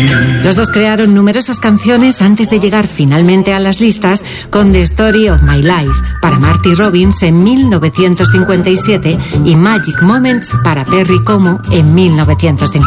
Los dos crearon numerosas canciones antes de llegar finalmente a las listas con The Story of My Life para Marty Robbins en 1957 y Magic Moments para Perry Como en 1958.